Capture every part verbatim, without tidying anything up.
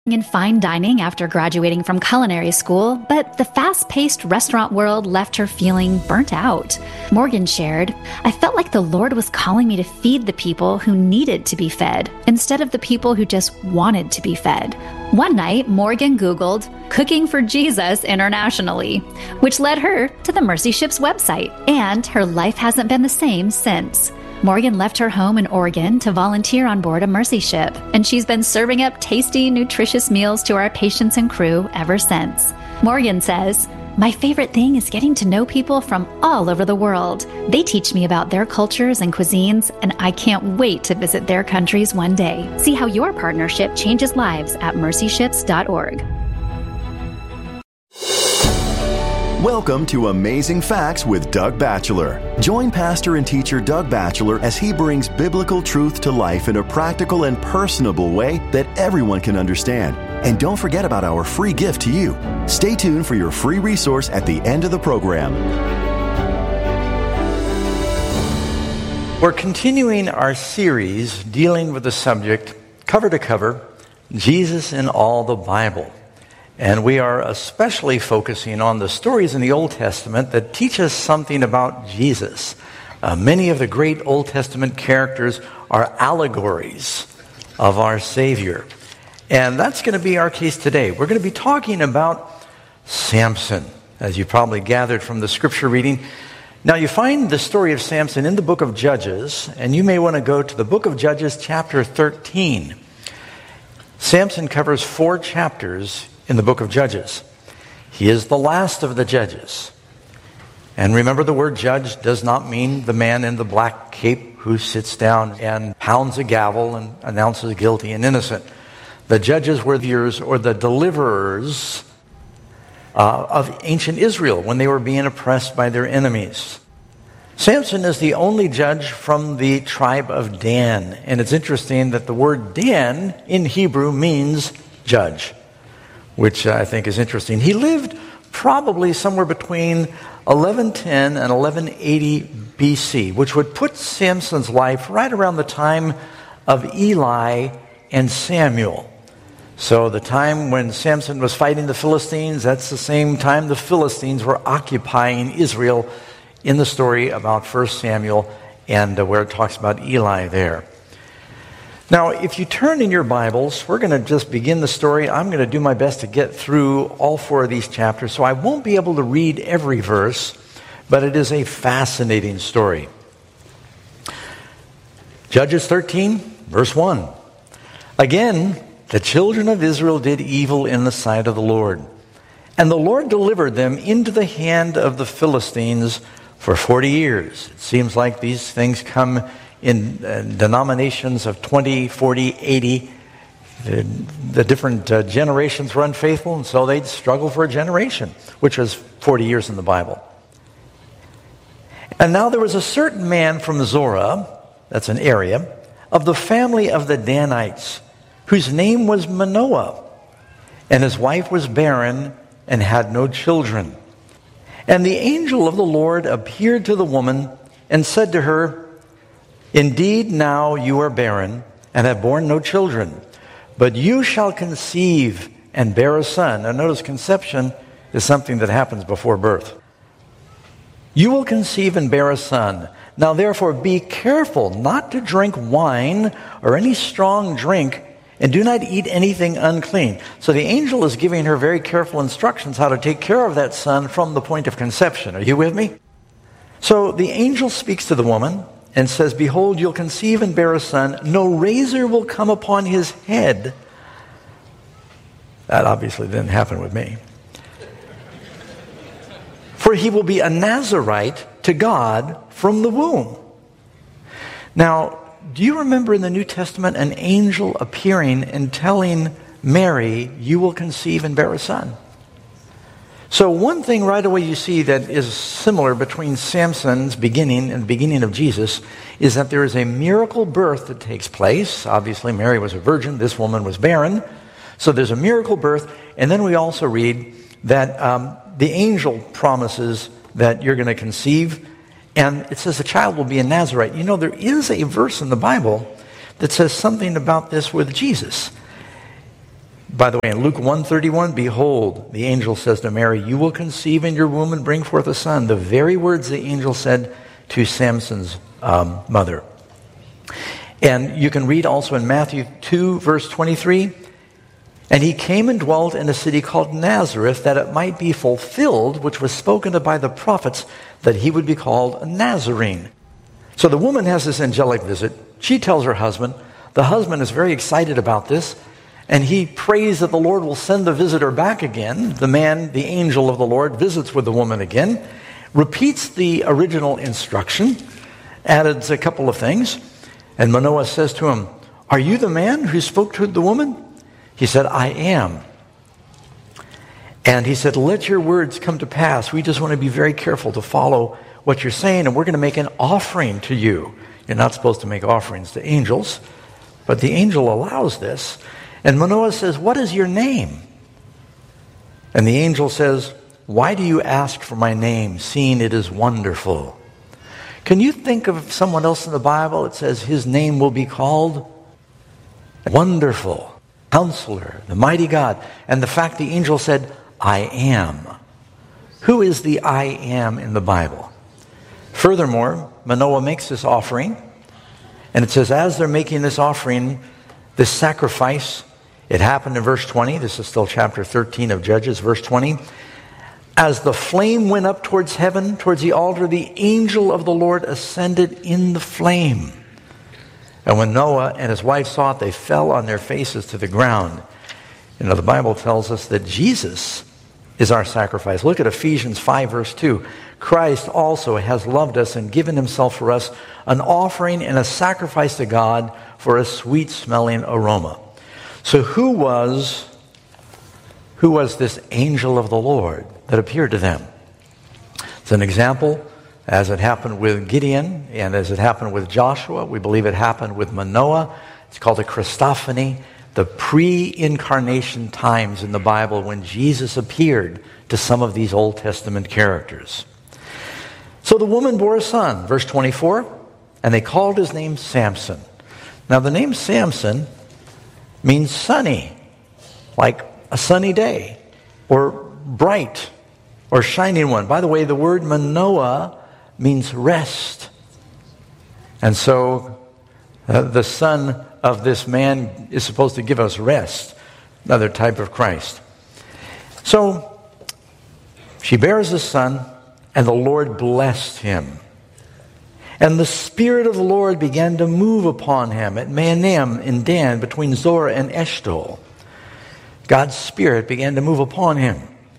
in fine dining after graduating from culinary school, but the fast-paced restaurant world left her feeling burnt out. Morgan shared, "I felt like the Lord was calling me to feed the people who needed to be fed, instead of the people who just wanted to be fed." One night, Morgan Googled "Cooking for Jesus internationally," which led her to the Mercy Ship's website, and her life hasn't been the same since. Morgan left her home in Oregon to volunteer on board a Mercy Ship, and she's been serving up tasty, nutritious meals to our patients and crew ever since. Morgan says, "My favorite thing is getting to know people from all over the world. They teach me about their cultures and cuisines, and I can't wait to visit their countries one day." See how your partnership changes lives at mercy ships dot org. Welcome to Amazing Facts with Doug Batchelor. Join pastor and teacher Doug Batchelor as he brings biblical truth to life in a practical and personable way that everyone can understand. And don't forget about our free gift to you. Stay tuned for your free resource at the end of the program. We're continuing our series dealing with the subject, cover to cover, Jesus in all the Bible. And we are especially focusing on the stories in the Old Testament that teach us something about Jesus. Uh, many of the great Old Testament characters are allegories of our Savior. And that's going to be our case today. We're going to be talking about Samson, as you probably gathered from the scripture reading. Now, you find the story of Samson in the book of Judges, and you may want to go to the book of Judges, chapter thirteen. Samson covers four chapters in the book of Judges. He is the last of the judges. And remember, the word judge does not mean the man in the black cape who sits down and pounds a gavel and announces guilty and innocent. The judges were the years or the deliverers uh, of ancient Israel when they were being oppressed by their enemies. Samson is the only judge from the tribe of Dan. And it's interesting that the word Dan in Hebrew means judge, which I think is interesting. He lived probably somewhere between eleven ten and eleven eighty B C, which would put Samson's life right around the time of Eli and Samuel. So the time when Samson was fighting the Philistines, that's the same time the Philistines were occupying Israel in the story about First Samuel and uh, where it talks about Eli there. Now, if you turn in your Bibles, we're going to just begin the story. I'm going to do my best to get through all four of these chapters, so I won't be able to read every verse, but it is a fascinating story. Judges thirteen, verse one. Again, the children of Israel did evil in the sight of the Lord, and the Lord delivered them into the hand of the Philistines for forty years. It seems like these things come in uh, denominations of twenty, forty, eighty. The, the different uh, generations were unfaithful, and so they'd struggle for a generation, which was forty years in the Bible. And now there was a certain man from Zorah, that's an area, of the family of the Danites, whose name was Manoah, and his wife was barren and had no children. And the angel of the Lord appeared to the woman and said to her, "Indeed, now you are barren and have borne no children, but you shall conceive and bear a son." Now notice, conception is something that happens before birth. "You will conceive and bear a son. Now therefore be careful not to drink wine or any strong drink, and do not eat anything unclean." So the angel is giving her very careful instructions how to take care of that son from the point of conception. Are you with me? So the angel speaks to the woman and says, "Behold, you'll conceive and bear a son. No razor will come upon his head." That obviously didn't happen with me. "For he will be a Nazirite to God from the womb." Now, do you remember in the New Testament an angel appearing and telling Mary, "You will conceive and bear a son"? So one thing right away you see that is similar between Samson's beginning and the beginning of Jesus is that there is a miracle birth that takes place. Obviously, Mary was a virgin. This woman was barren. So there's a miracle birth. And then we also read that um, the angel promises that you're going to conceive. And it says the child will be a Nazirite. You know, there is a verse in the Bible that says something about this with Jesus. By the way, in Luke one thirty-one, behold, the angel says to Mary, you will conceive in your womb and bring forth a son. The very words the angel said to Samson's um, mother. And you can read also in Matthew two, verse twenty-three, and he came and dwelt in a city called Nazareth, that it might be fulfilled, which was spoken of by the prophets, that he would be called a Nazarene. So the woman has this angelic visit. She tells her husband. The husband is very excited about this, and he prays that the Lord will send the visitor back again. The man, the angel of the Lord, visits with the woman again, repeats the original instruction, added a couple of things, and Manoah says to him, are you the man who spoke to the woman? He said, I am. And he said, let your words come to pass. We just want to be very careful to follow what you're saying, and we're going to make an offering to you. You're not supposed to make offerings to angels, but the angel allows this. And Manoah says, what is your name? And the angel says, why do you ask for my name, seeing it is wonderful? Can you think of someone else in the Bible that says his name will be called Wonderful, Counselor, the Mighty God? And the fact the angel said, I am. Who is the I am in the Bible? Furthermore, Manoah makes this offering, and it says as they're making this offering, this sacrifice, it happened in verse twenty. This is still chapter thirteen of Judges, verse twenty. As the flame went up towards heaven, towards the altar, the angel of the Lord ascended in the flame. And when Noah and his wife saw it, they fell on their faces to the ground. You know, the Bible tells us that Jesus is our sacrifice. Look at Ephesians five, verse two. Christ also has loved us and given himself for us, an offering and a sacrifice to God for a sweet-smelling aroma. So who was, who was this angel of the Lord that appeared to them? It's an example, as it happened with Gideon and as it happened with Joshua. We believe it happened with Manoah. It's called a Christophany, the pre-incarnation times in the Bible when Jesus appeared to some of these Old Testament characters. So the woman bore a son, verse twenty-four, and they called his name Samson. Now the name Samson means sunny, like a sunny day, or bright, or shining one. By the way, the word Manoah means rest. And so uh, the son of this man is supposed to give us rest, another type of Christ. So she bears a son, and the Lord blessed him. And the Spirit of the Lord began to move upon him at Mahanaim in Dan, between Zorah and Eshtaol. God's Spirit began to move upon him.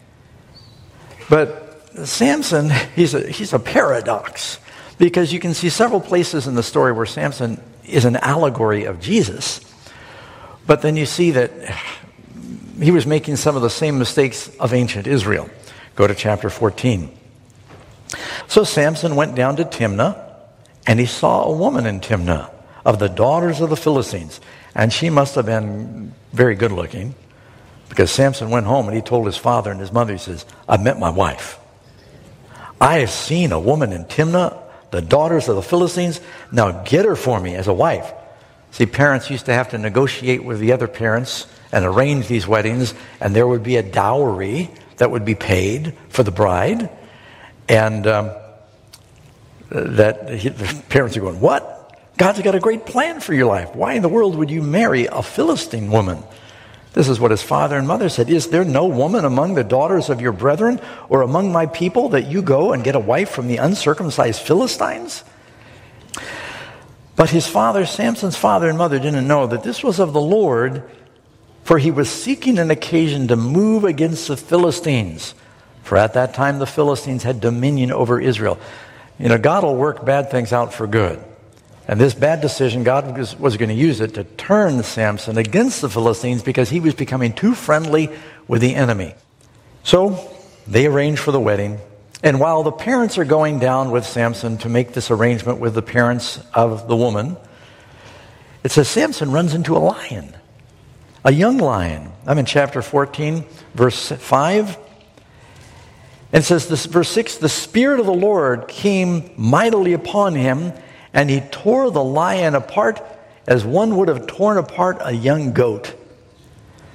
But Samson, he's a, he's a paradox, because you can see several places in the story where Samson is an allegory of Jesus. But then you see that he was making some of the same mistakes of ancient Israel. Go to chapter fourteen. So Samson went down to Timnah, and he saw a woman in Timnah of the daughters of the Philistines. And she must have been very good looking, because Samson went home and he told his father and his mother, he says, I met my wife. I have seen a woman in Timnah, the daughters of the Philistines. Now get her for me as a wife. See, parents used to have to negotiate with the other parents and arrange these weddings, and there would be a dowry that would be paid for the bride. And um, that he, the parents are going, what? God's got a great plan for your life. Why in the world would you marry a Philistine woman? This is what his father and mother said. Is there no woman among the daughters of your brethren or among my people that you go and get a wife from the uncircumcised Philistines? But his father, Samson's father and mother, didn't know that this was of the Lord, for he was seeking an occasion to move against the Philistines. For at that time the Philistines had dominion over Israel. You know, God will work bad things out for good. And this bad decision, God was, was going to use it to turn Samson against the Philistines because he was becoming too friendly with the enemy. So they arranged for the wedding. And while the parents are going down with Samson to make this arrangement with the parents of the woman, it says Samson runs into a lion, a young lion. I'm in chapter fourteen, verse five. And it says, this, verse six, the Spirit of the Lord came mightily upon him, and he tore the lion apart as one would have torn apart a young goat.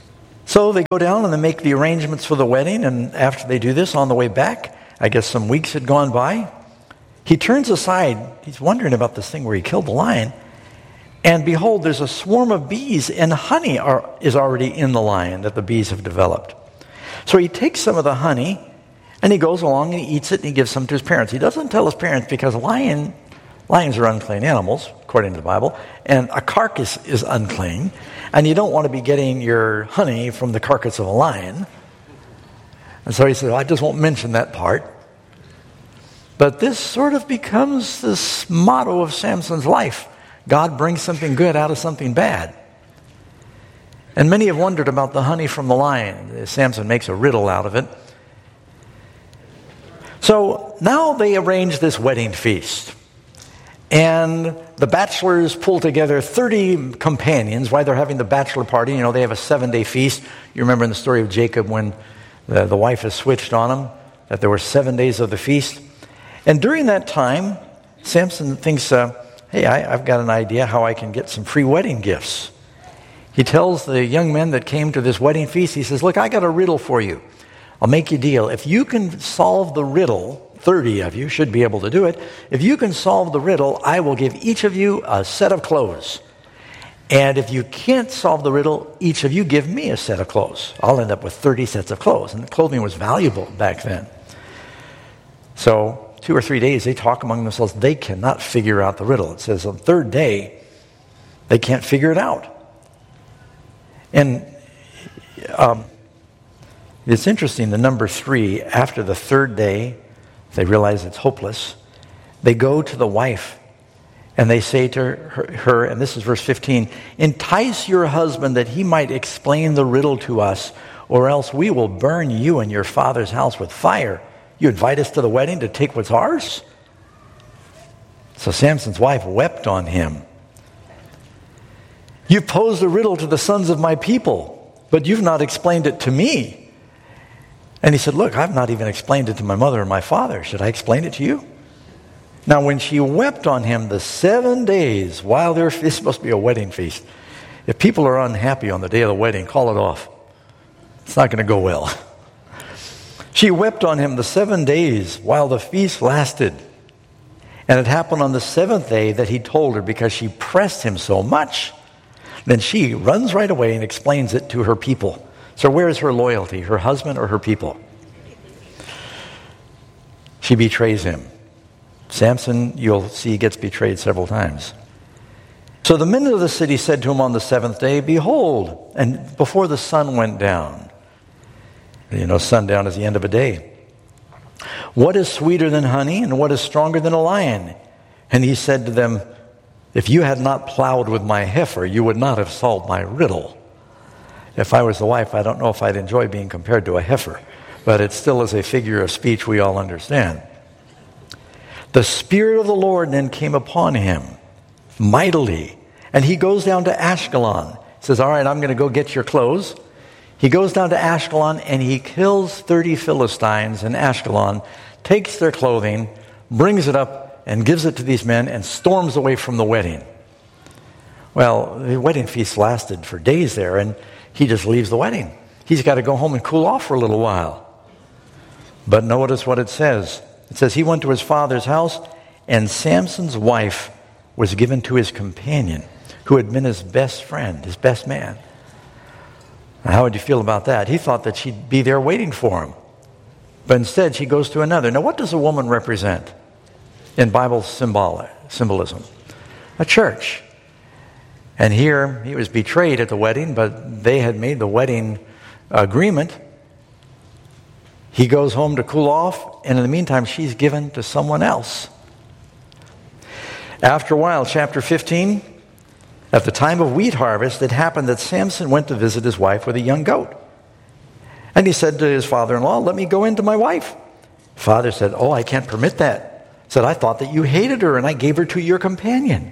So they go down and they make the arrangements for the wedding, and after they do this, on the way back, I guess some weeks had gone by, he turns aside. He's wondering about this thing where he killed the lion, and behold, there's a swarm of bees, and honey are, is already in the lion that the bees have developed. So he takes some of the honey, and he goes along and he eats it, and he gives some to his parents. He doesn't tell his parents because lion, lions are unclean animals, according to the Bible, and a carcass is unclean, and you don't want to be getting your honey from the carcass of a lion. And so he said, well, I just won't mention that part. But this sort of becomes this motto of Samson's life. God brings something good out of something bad. And many have wondered about the honey from the lion. Samson makes a riddle out of it. So now they arrange this wedding feast. And the bachelors pull together thirty companions while they're having the bachelor party. You know, they have a seven-day feast. You remember in the story of Jacob when the, the wife has switched on him, that there were seven days of the feast. And during that time, Samson thinks, uh, hey, I, I've got an idea how I can get some free wedding gifts. He tells the young men that came to this wedding feast, he says, look, I got a riddle for you. I'll make you a deal. If you can solve the riddle, thirty of you should be able to do it. If you can solve the riddle, I will give each of you a set of clothes. And if you can't solve the riddle, each of you give me a set of clothes. I'll end up with thirty sets of clothes. And clothing was valuable back then. So two or three days, they talk among themselves. They cannot figure out the riddle. It says on the third day, they can't figure it out. And um, it's interesting, the number three, after the third day, they realize it's hopeless. They go to the wife and they say to her, her, and this is verse fifteen, entice your husband that he might explain the riddle to us, or else we will burn you and your father's house with fire. You invite us to the wedding to take what's ours? So Samson's wife wept on him. You posed a riddle to the sons of my people, but you've not explained it to me. And he said, look, I've not even explained it to my mother and my father. Should I explain it to you? Now, when she wept on him the seven days while there, it's supposed to be a wedding feast. If people are unhappy on the day of the wedding, call it off. It's not going to go well. She wept on him the seven days while the feast lasted. And it happened on the seventh day that he told her because she pressed him so much. Then she runs right away and explains it to her people. So where is her loyalty, her husband or her people? She betrays him. Samson, you'll see, gets betrayed several times. So the men of the city said to him on the seventh day, behold, and before the sun went down, you know, sundown is the end of a day, what is sweeter than honey and what is stronger than a lion? And he said to them, if you had not plowed with my heifer, you would not have solved my riddle. If I was the wife, I don't know if I'd enjoy being compared to a heifer, but it still is a figure of speech we all understand. The Spirit of the Lord then came upon him mightily, and he goes down to Ashkelon. He says, all right, I'm going to go get your clothes. He goes down to Ashkelon, and he kills thirty Philistines in Ashkelon, takes their clothing, brings it up, and gives it to these men, and storms away from the wedding. Well, the wedding feast lasted for days there, and he just leaves the wedding. He's got to go home and cool off for a little while. But notice what it says. It says he went to his father's house, and Samson's wife was given to his companion, who had been his best friend, his best man. Now, how would you feel about that? He thought that she'd be there waiting for him. But instead, she goes to another. Now, what does a woman represent in Bible symbol, symbolism? A church. And here, he was betrayed at the wedding, but they had made the wedding agreement. He goes home to cool off, and in the meantime, she's given to someone else. After a while, chapter fifteen, at the time of wheat harvest, it happened that Samson went to visit his wife with a young goat. And he said to his father-in-law, let me go into my wife. Father said, oh, I can't permit that. He said, I thought that you hated her, and I gave her to your companion.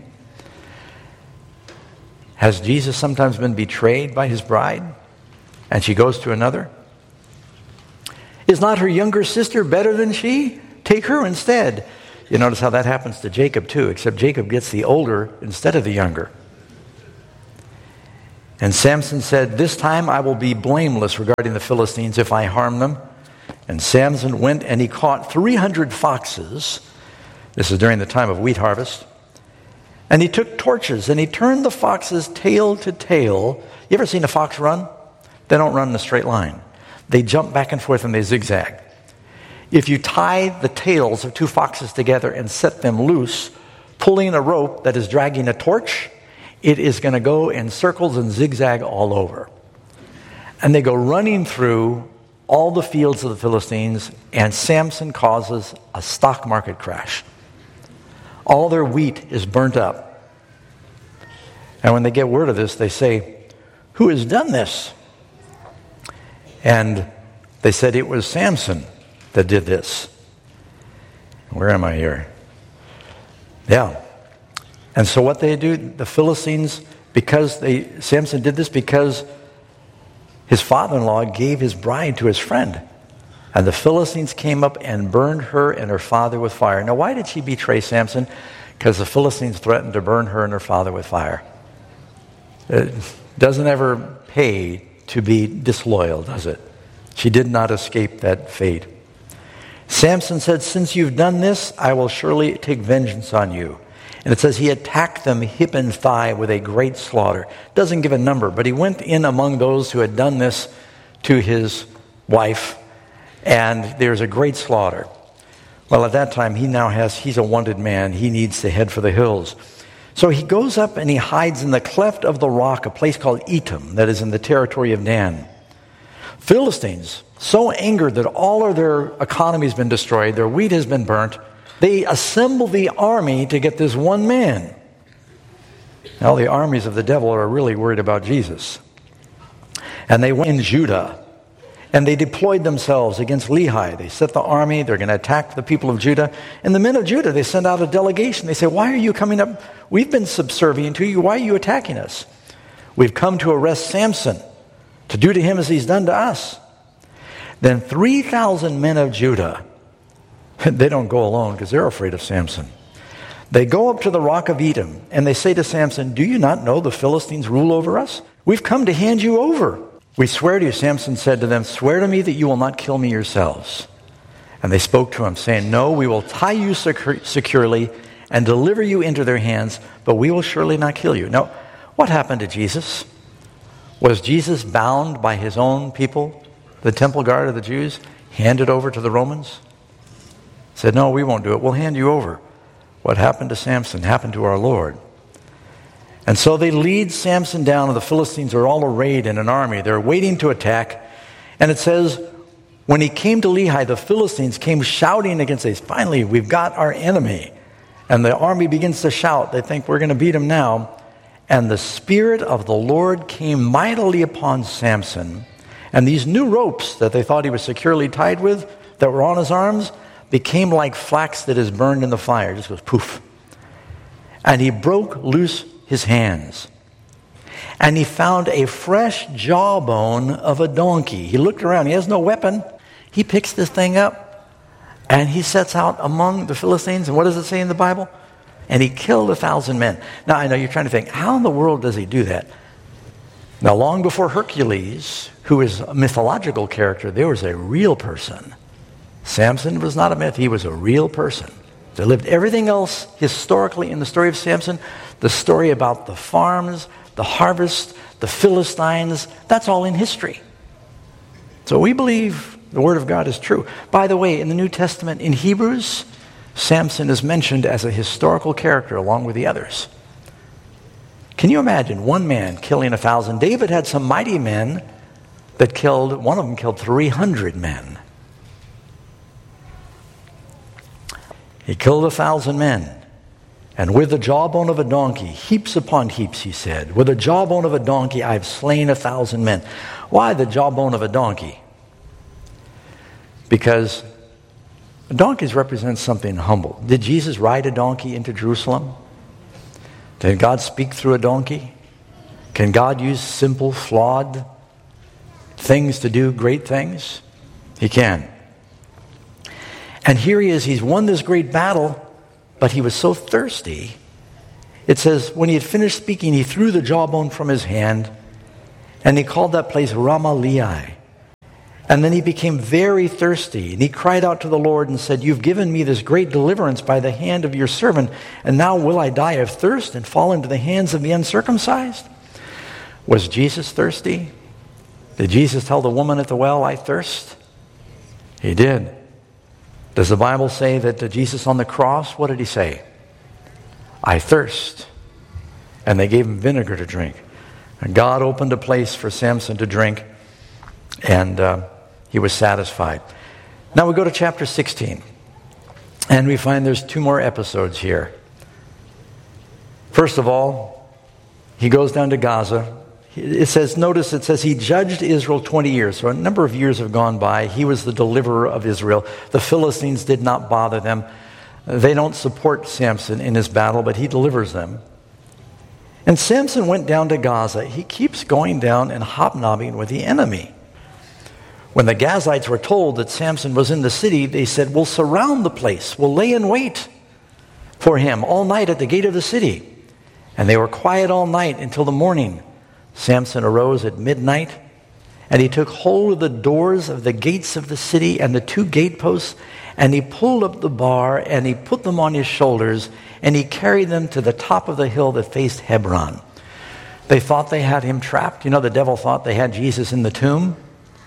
Has Jesus sometimes been betrayed by his bride, and she goes to another? Is not her younger sister better than she? Take her instead. You notice how that happens to Jacob too, except Jacob gets the older instead of the younger. And Samson said, "This time I will be blameless regarding the Philistines if I harm them." And Samson went and he caught three hundred foxes. This is during the time of wheat harvest. And he took torches and he turned the foxes tail to tail. You ever seen a fox run? They don't run in a straight line. They jump back and forth and they zigzag. If you tie the tails of two foxes together and set them loose, pulling a rope that is dragging a torch, it is going to go in circles and zigzag all over. And they go running through all the fields of the Philistines, and Samson causes a stock market crash. All their wheat is burnt up. And when they get word of this, they say, "Who has done this?" And they said it was Samson that did this. Where am I here? Yeah. And so what they do, the Philistines, because they, Samson did this because his father-in-law gave his bride to his friend. And the Philistines came up and burned her and her father with fire. Now, why did she betray Samson? Because the Philistines threatened to burn her and her father with fire. It doesn't ever pay to be disloyal, does it? She did not escape that fate. Samson said, "Since you've done this, I will surely take vengeance on you." And it says he attacked them hip and thigh with a great slaughter. Doesn't give a number, but he went in among those who had done this to his wife, and there's a great slaughter. Well, at that time, he now has, he's a wanted man. He needs to head for the hills. So he goes up and he hides in the cleft of the rock, a place called Etam, that is in the territory of Dan. Philistines, so angered that all of their economy has been destroyed, their wheat has been burnt, they assemble the army to get this one man. Now, the armies of the devil are really worried about Jesus. And they went in Judah, and they deployed themselves against Lehi. They set the army, they're going to attack the people of Judah. And the men of Judah, they send out a delegation. They say, "Why are you coming up? We've been subservient to you. Why are you attacking us? We've come to arrest Samson, to do to him as he's done to us." Then three thousand men of Judah, they don't go alone because they're afraid of Samson. They go up to the rock of Etam and they say to Samson, "Do you not know the Philistines rule over us? We've come to hand you over." "We swear to you," Samson said to them, "swear to me that you will not kill me yourselves." And they spoke to him, saying, "No, we will tie you secur- securely and deliver you into their hands, but we will surely not kill you." Now, what happened to Jesus? Was Jesus bound by his own people, the temple guard of the Jews, handed over to the Romans? Said, "No, we won't do it. We'll hand you over." What happened to Samson happened to our Lord. And so they lead Samson down, and the Philistines are all arrayed in an army. They're waiting to attack. And it says, when he came to Lehi, the Philistines came shouting against us. "Finally, we've got our enemy." And the army begins to shout. They think, "We're going to beat him now." And the Spirit of the Lord came mightily upon Samson. And these new ropes that they thought he was securely tied with, that were on his arms, became like flax that is burned in the fire. It just goes poof. And he broke loose his hands. And he found a fresh jawbone of a donkey. He looked around. He has no weapon. He picks this thing up. And he sets out among the Philistines. And what does it say in the Bible? And he killed a thousand men. Now, I know you're trying to think, how in the world does he do that? Now, long before Hercules, who is a mythological character, there was a real person. Samson was not a myth. He was a real person. They lived everything else historically in the story of Samson, the story about the farms, the harvest, the Philistines, that's all in history. So we believe the Word of God is true. By the way, in the New Testament, in Hebrews, Samson is mentioned as a historical character along with the others. Can you imagine one man killing a thousand? David had some mighty men that killed, one of them killed three hundred men. He killed a thousand men. And with the jawbone of a donkey, heaps upon heaps, he said, with the jawbone of a donkey, I've slain a thousand men. Why the jawbone of a donkey? Because donkeys represent something humble. Did Jesus ride a donkey into Jerusalem? Did God speak through a donkey? Can God use simple, flawed things to do great things? He can. And here he is, he's won this great battle, but he was so thirsty. It says, when he had finished speaking, he threw the jawbone from his hand, And he called that place Ramah-Lehi. And then he became very thirsty, and he cried out to the Lord and said, "You've given me this great deliverance by the hand of your servant, and now will I die of thirst and fall into the hands of the uncircumcised?" Was Jesus thirsty? Did Jesus tell the woman at the well, "I thirst"? He did. Does the Bible say that Jesus on the cross, what did he say? "I thirst." And they gave him vinegar to drink. And God opened a place for Samson to drink, and uh, he was satisfied. Now we go to chapter sixteen, and we find there's two more episodes here. First of all, he goes down to Gaza. It says, notice it says he judged Israel twenty years. So a number of years have gone by. He was the deliverer of Israel. The Philistines did not bother them. They don't support Samson in his battle, but he delivers them. And Samson went down to Gaza. He keeps going down and hobnobbing with the enemy. When the Gazites were told that Samson was in the city, they said, "We'll surround the place. We'll lay in wait for him all night at the gate of the city." And they were quiet all night until the morning. Samson arose at midnight, and he took hold of the doors of the gates of the city and the two gateposts, and he pulled up the bar, and he put them on his shoulders, and he carried them to the top of the hill that faced Hebron. They thought they had him trapped. You know, the devil thought they had Jesus in the tomb.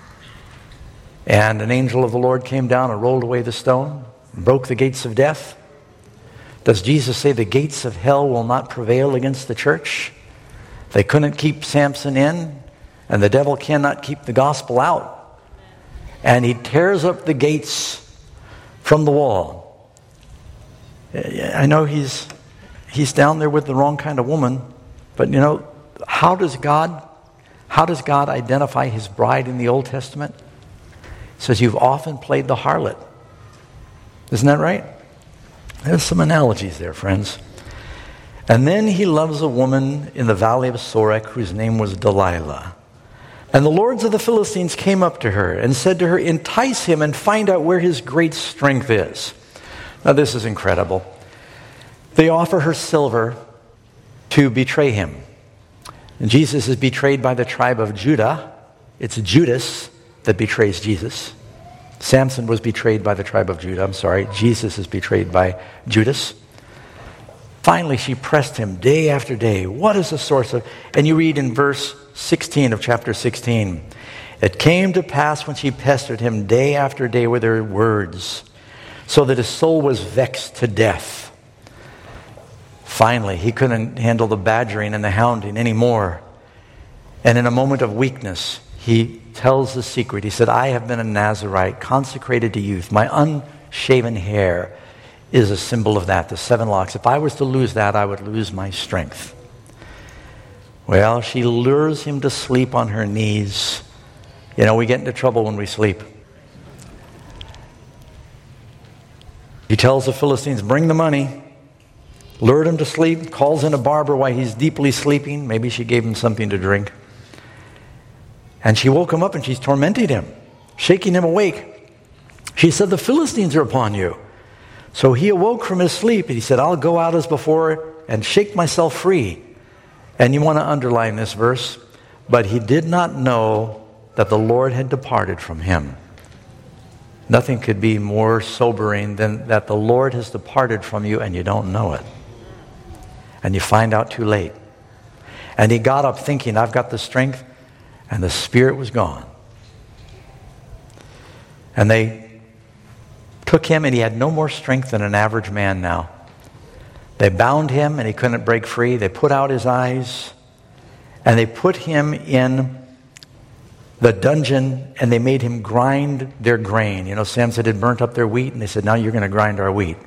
And an angel of the Lord came down and rolled away the stone, and broke the gates of death. Does Jesus say the gates of hell will not prevail against the church? They couldn't keep Samson in, and the devil cannot keep the gospel out. And he tears up the gates from the wall. I know he's he's down there with the wrong kind of woman, but you know, how does God how does God identify his bride in the Old Testament? It says, "You've often played the harlot." Isn't that right? There's some analogies there, friends. And then he loves a woman in the valley of Sorek whose name was Delilah. And the lords of the Philistines came up to her and said to her, "Entice him and find out where his great strength is." Now this is incredible. They offer her silver to betray him. And Jesus is betrayed by the tribe of Judah. It's Judas that betrays Jesus. Samson was betrayed by the tribe of Judah. I'm sorry. Jesus is betrayed by Judas. Finally, she pressed him day after day. What is the source of... And you read in verse sixteen of chapter sixteen. "It came to pass when she pestered him day after day with her words, so that his soul was vexed to death." Finally, he couldn't handle the badgering and the hounding anymore. And in a moment of weakness, he tells the secret. He said, "I have been a Nazirite, consecrated to youth. My unshaven hair is a symbol of that, the seven locks. If I was to lose that, I would lose my strength." Well, she lures him to sleep on her knees. You know, we get into trouble when we sleep. He tells the Philistines, "Bring the money." Lured him to sleep, calls in a barber while he's deeply sleeping. Maybe she gave him something to drink. And she woke him up and she's tormenting him, shaking him awake. She said, "The Philistines are upon you." So he awoke from his sleep and he said, "I'll go out as before and shake myself free." And you want to underline this verse. But he did not know that the Lord had departed from him. Nothing could be more sobering than that the Lord has departed from you and you don't know it. And you find out too late. And he got up thinking, "I've got the strength," and the Spirit was gone. And they took him, and he had no more strength than an average man now. They bound him, and he couldn't break free. They put out his eyes, and they put him in the dungeon, and they made him grind their grain. You know, Samson had burnt up their wheat, and they said, "Now you're going to grind our wheat."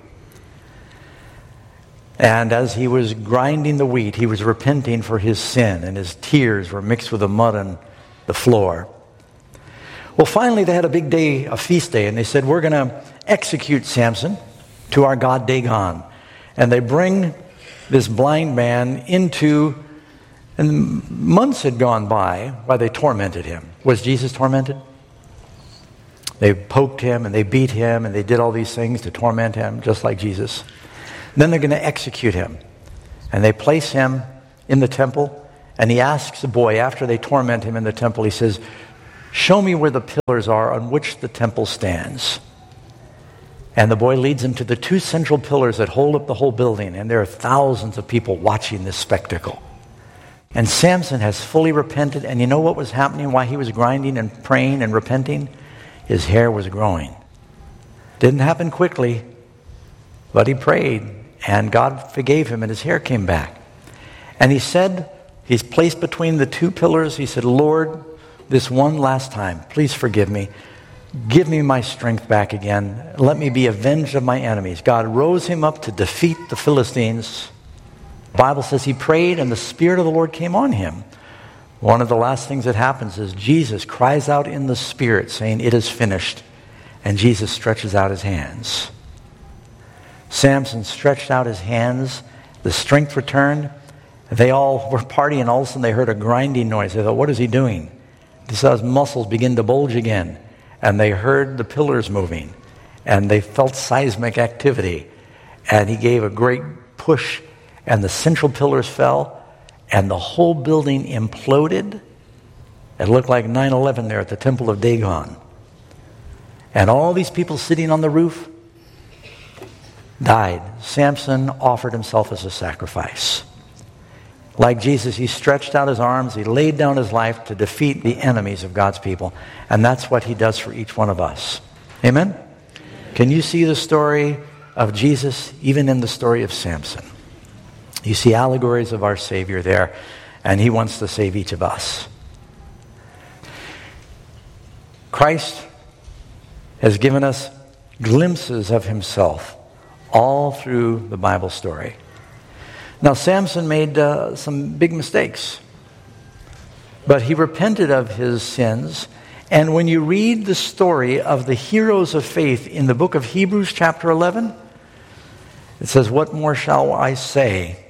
And as he was grinding the wheat, he was repenting for his sin, and his tears were mixed with the mud on the floor. Well, finally, they had a big day, a feast day, and they said, "We're going to execute Samson to our god Dagon." And they bring this blind man into, and months had gone by while they tormented him. Was Jesus tormented? They poked him, and they beat him, and they did all these things to torment him, just like Jesus. Then they're going to execute him. And they place him in the temple, And he asks the boy, after they torment him in the temple, he says, show me where the pillars are on which the temple stands. And the boy leads him to the two central pillars that hold up the whole building. And there are thousands of people watching this spectacle. And Samson has fully repented. And you know what was happening while he was grinding and praying and repenting? His hair was growing. Didn't happen quickly, but he prayed. And God forgave him and his hair came back. And he said, he's placed between the two pillars. He said, Lord, this one last time, please forgive me. Give me my strength back again. Let me be avenged of my enemies. God rose him up to defeat the Philistines. The Bible says he prayed and the Spirit of the Lord came on him. One of the last things that happens is Jesus cries out in the Spirit saying, it is finished. And Jesus stretches out his hands. Samson stretched out his hands. The strength returned. They all were partying. All of a sudden they heard a grinding noise. They thought, what is he doing? They saw his muscles begin to bulge again. And they heard the pillars moving. And they felt seismic activity. And he gave a great push. And the central pillars fell. And the whole building imploded. It looked like nine eleven there at the Temple of Dagon. And all these people sitting on the roof died. Samson offered himself as a sacrifice. Like Jesus, he stretched out his arms, he laid down his life to defeat the enemies of God's people. And that's what he does for each one of us. Amen? Can you see the story of Jesus even in the story of Samson? You see allegories of our Savior there, and he wants to save each of us. Christ has given us glimpses of himself all through the Bible story. Now, Samson made uh, some big mistakes, but he repented of his sins. And when you read the story of the heroes of faith in the book of Hebrews chapter eleven, it says, what more shall I say?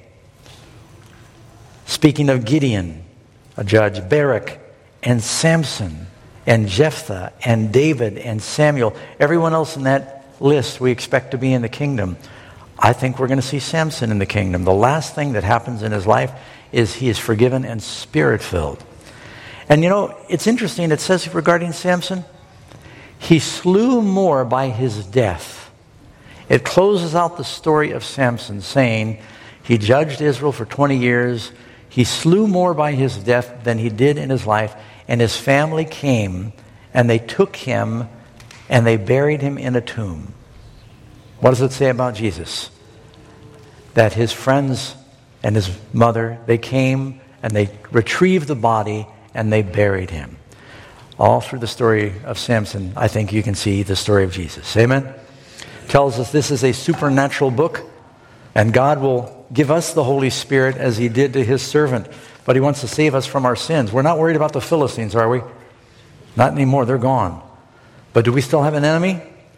Speaking of Gideon, a judge, Barak, and Samson, and Jephthah, and David, and Samuel, everyone else in that list we expect to be in the kingdom. I think we're going to see Samson in the kingdom. The last thing that happens in his life is he is forgiven and Spirit-filled. And you know, it's interesting, it says regarding Samson, he slew more by his death. It closes out the story of Samson saying he judged Israel for twenty years. He slew more by his death than he did in his life. And his family came and they took him and they buried him in a tomb. What does it say about Jesus? That his friends and his mother, they came and they retrieved the body and they buried him. All through the story of Samson, I think you can see the story of Jesus. Amen? Tells us this is a supernatural book, and God will give us the Holy Spirit as he did to his servant. But he wants to save us from our sins. We're not worried about the Philistines, are we? Not anymore. They're gone. But do we still have an enemy?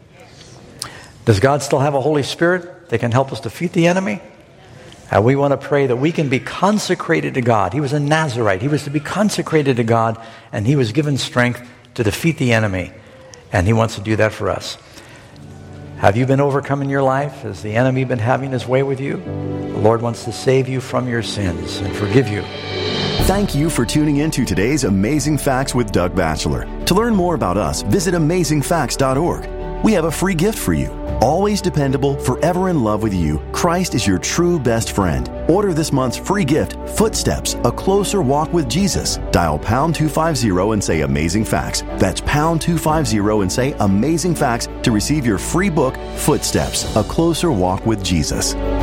Does God still have a Holy Spirit that can help us defeat the enemy? And we want to pray that we can be consecrated to God. He was a Nazirite. He was to be consecrated to God, and he was given strength to defeat the enemy. And he wants to do that for us. Have you been overcome in your life? Has the enemy been having his way with you? The Lord wants to save you from your sins and forgive you. Thank you for tuning in to today's Amazing Facts with Doug Batchelor. To learn more about us, visit amazing facts dot org. We have a free gift for you. Always dependable, forever in love with you, Christ is your true best friend. Order this month's free gift, Footsteps, A Closer Walk with Jesus. Dial pound two fifty and say Amazing Facts. That's pound two fifty and say Amazing Facts to receive your free book, Footsteps, A Closer Walk with Jesus.